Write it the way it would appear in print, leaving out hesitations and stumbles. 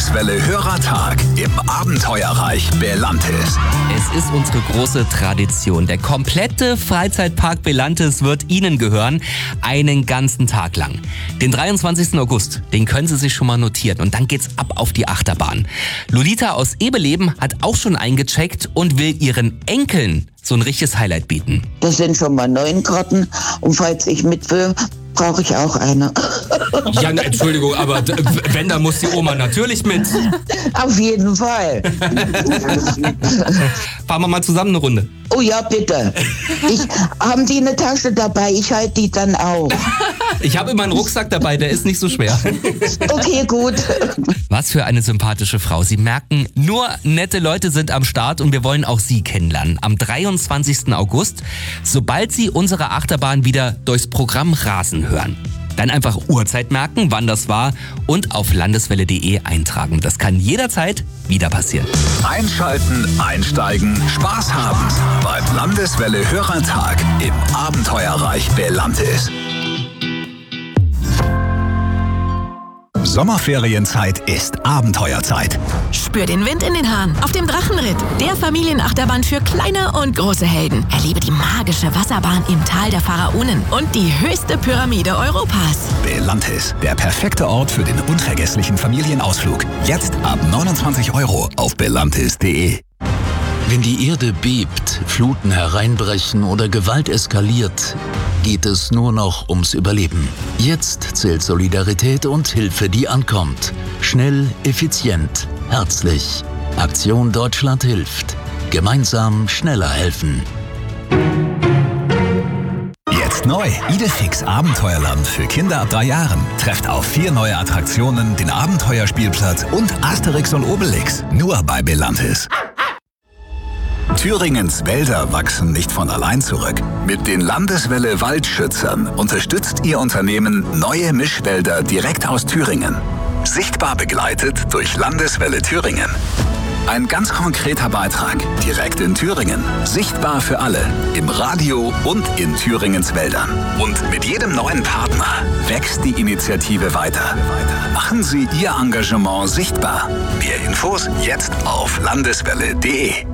Landeswelle Hörertag im Abenteuerreich Belantis. Es ist unsere große Tradition. Der komplette Freizeitpark Belantis wird Ihnen gehören, einen ganzen Tag lang. Den 23. August, den können Sie sich schon mal notieren und dann geht's ab auf die Achterbahn. Lolita aus Ebeleben hat auch schon eingecheckt und will ihren Enkeln so ein richtiges Highlight bieten. Das sind schon mal 9 Karten und falls ich mit will, brauche ich auch eine. Ja, Entschuldigung, aber wenn, dann muss die Oma natürlich mit. Auf jeden Fall. Fahren wir mal zusammen eine Runde. Oh ja, bitte. Haben die eine Tasche dabei? Ich halte die dann auch. Ich habe immer einen Rucksack dabei, der ist nicht so schwer. Okay, gut. Was für eine sympathische Frau. Sie merken, nur nette Leute sind am Start und wir wollen auch Sie kennenlernen. Am 23. August, sobald Sie unsere Achterbahn wieder durchs Programm rasen hören. Dann einfach Uhrzeit merken, wann das war und auf landeswelle.de eintragen. Das kann jederzeit wieder passieren. Einschalten, einsteigen, Spaß haben beim Landeswelle Hörertag im Abenteuerreich Belantis. Sommerferienzeit ist Abenteuerzeit. Spür den Wind in den Haaren auf dem Drachenritt, der Familienachterbahn für kleine und große Helden. Erlebe die magische Wasserbahn im Tal der Pharaonen und die höchste Pyramide Europas. Belantis, der perfekte Ort für den unvergesslichen Familienausflug. Jetzt ab 29 € auf belantis.de. Wenn die Erde bebt, Fluten hereinbrechen oder Gewalt eskaliert, geht es nur noch ums Überleben. Jetzt zählt Solidarität und Hilfe, die ankommt. Schnell, effizient, herzlich. Aktion Deutschland hilft. Gemeinsam schneller helfen. Jetzt neu, Idefix Abenteuerland für Kinder ab 3 Jahren. Trefft auf 4 neue Attraktionen, den Abenteuerspielplatz und Asterix und Obelix. Nur bei Belantis. Thüringens Wälder wachsen nicht von allein zurück. Mit den Landeswelle Waldschützern unterstützt Ihr Unternehmen neue Mischwälder direkt aus Thüringen. Sichtbar begleitet durch Landeswelle Thüringen. Ein ganz konkreter Beitrag direkt in Thüringen. Sichtbar für alle, im Radio und in Thüringens Wäldern. Und mit jedem neuen Partner wächst die Initiative weiter. Machen Sie Ihr Engagement sichtbar. Mehr Infos jetzt auf landeswelle.de.